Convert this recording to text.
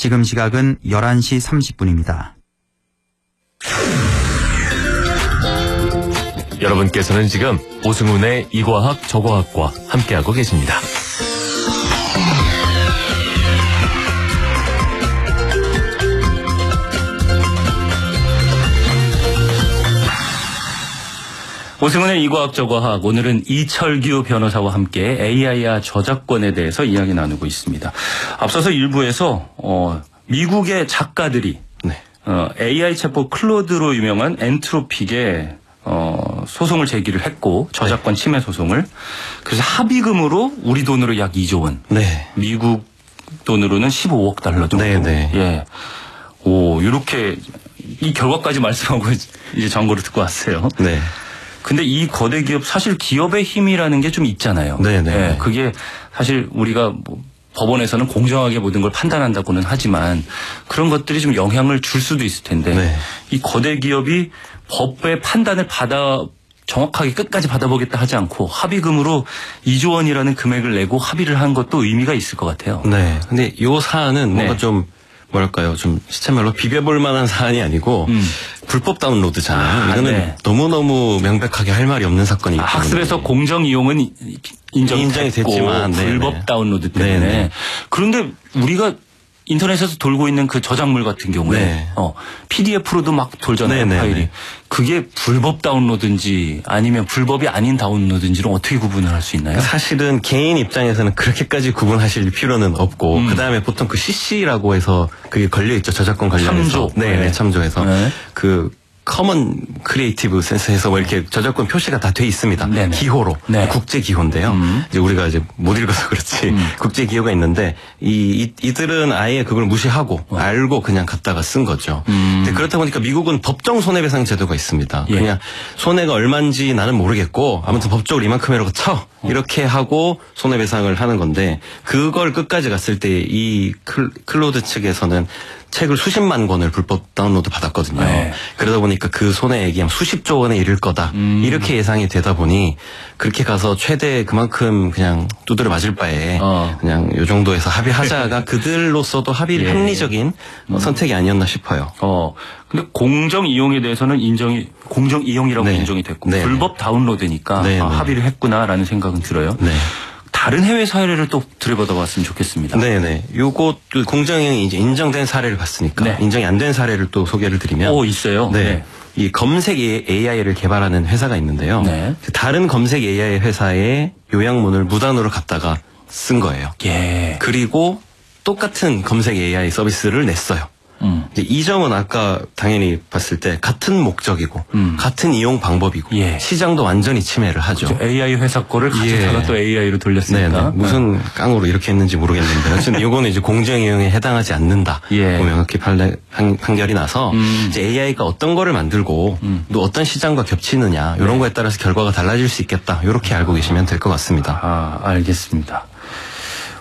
지금 시각은 11시 30분입니다. 여러분께서는 지금 오승훈의 이과학 저과학과 함께하고 계십니다. 오승훈의 이과학 저과학, 오늘은 이철규 변호사와 함께 AI와 저작권에 대해서 이야기 나누고 있습니다. 앞서서 일부에서 미국의 작가들이 AI 챗봇 클로드로 유명한 엔트로픽에 소송을 제기를 했고, 저작권 침해 소송을. 그래서 합의금으로 우리 돈으로 약 2조 원. 네. 미국 돈으로는 15억 달러 정도. 네. 예. 이렇게 이 결과까지 말씀하고 이제 정보를 듣고 왔어요. 네. 근데 이 거대 기업, 사실 기업의 힘이라는 게 좀 있잖아요. 네네. 예, 그게 사실 우리가 법원에서는 공정하게 모든 걸 판단한다고는 하지만 그런 것들이 좀 영향을 줄 수도 있을 텐데, 네. 이 거대 기업이 법의 판단을 정확하게 끝까지 받아보겠다 하지 않고 합의금으로 2조 원이라는 금액을 내고 합의를 한 것도 의미가 있을 것 같아요. 네. 근데 이 사안은 뭔가 좀 뭐랄까요, 좀 시체말로 비벼볼 만한 사안이 아니고 불법 다운로드잖아요. 이거는 너무너무 명백하게 할 말이 없는 사건이기 때문에. 학습에서 공정 이용은 인정이 됐지만 불법 다운로드 때문에. 네네. 그런데 우리가 인터넷에서 돌고 있는 그 저작물 같은 경우에 PDF로도 막 돌잖아요. 네네. 파일이. 그게 불법 다운로드인지 아니면 불법이 아닌 다운로드인지를 어떻게 구분을 할 수 있나요? 사실은 개인 입장에서는 그렇게까지 구분하실 필요는 없고, 그다음에 보통 그 CC라고 해서 그게 걸려있죠. 저작권 관련해서. 참조. 네, 참조해서. 그 커먼 크리에이티브 센스에서 뭐 이렇게 저작권 표시가 다 돼 있습니다. 네네. 기호로. 네. 국제 기호인데요. 이제 우리가 이제 못 읽어서 그렇지. 국제 기호가 있는데 이들은 아예 그걸 무시하고 알고 그냥 갖다가 쓴 거죠. 근데 그렇다 보니까 미국은 법정 손해배상 제도가 있습니다. 예. 그냥 손해가 얼마인지 나는 모르겠고 아무튼 법적으로 이만큼이라고 쳐. 이렇게 하고 손해배상을 하는 건데, 그걸 끝까지 갔을 때 이 클로드 측에서는 책을 수십만 권을 불법 다운로드 받았거든요. 네. 그러다 보니까 그 손해액이 한 수십조 원에 이를 거다. 이렇게 예상이 되다 보니 그렇게 가서 최대 그만큼 그냥 두드려 맞을 바에 그냥 요 정도에서 합의하자가 그들로서도 합리적인 선택이 아니었나 싶어요. 근데 공정 이용에 대해서는 공정 이용이라고 인정이 됐고, 불법 다운로드니까 합의를 했구나라는 생각은 들어요. 네. 다른 해외 사례를 또 들여다봤으면 좋겠습니다. 네네. 요거 공정이용이 이제 인정된 사례를 봤으니까 인정이 안 된 사례를 또 소개를 드리면. 있어요. 네. 이 검색 AI를 개발하는 회사가 있는데요. 네. 다른 검색 AI 회사의 요약문을 무단으로 갖다가 쓴 거예요. 예. 그리고 똑같은 검색 AI 서비스를 냈어요. 이제 이 점은 아까 당연히 봤을 때 같은 목적이고 같은 이용 방법이고 시장도 완전히 침해를 하죠. 그렇죠. AI 회사 거를 가져다가 또 AI로 돌렸으니까. 네네. 무슨 깡으로 이렇게 했는지 모르겠는데 어쨌든 이거는 이제 공정 이용에 해당하지 않는다. 명확히 판결이 나서 이제 AI가 어떤 거를 만들고 또 어떤 시장과 겹치느냐 이런 거에 따라서 결과가 달라질 수 있겠다. 이렇게 알고 계시면 될 것 같습니다. 알겠습니다.